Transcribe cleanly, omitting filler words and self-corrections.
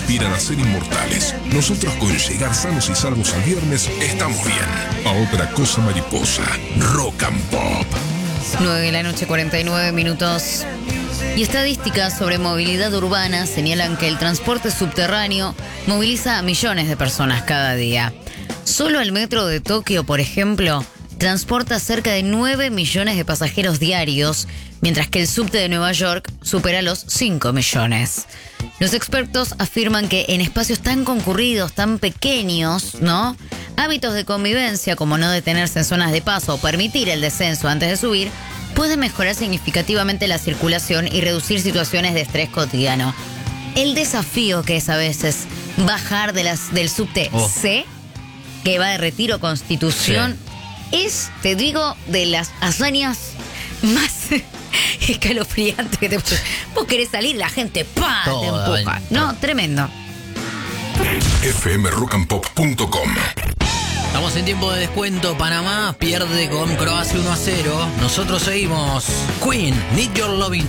aspiran a ser inmortales. Nosotros con llegar sanos y salvos al viernes estamos bien. A otra cosa mariposa, Rock and Pop. 9:49 a.m. Y estadísticas sobre movilidad urbana señalan que el transporte subterráneo moviliza a millones de personas cada día. Solo el metro de Tokio, por ejemplo, transporta cerca de 9 millones de pasajeros diarios, mientras que el subte de Nueva York supera los 5 millones. Los expertos afirman que en espacios tan concurridos, tan pequeños, ¿no?, hábitos de convivencia como no detenerse en zonas de paso o permitir el descenso antes de subir, pueden mejorar significativamente la circulación y reducir situaciones de estrés cotidiano. El desafío que es a veces bajar del subte C, que va de Retiro a Constitución, es, te digo, de las hazañas más escalofriantes que te... Vos querés salir, la gente ¡pah!, te empuja. No, tremendo. fmrockandpop.com. Estamos en tiempo de descuento. Panamá pierde con Croacia 1-0. Nosotros seguimos. Queen, Need Your Loving.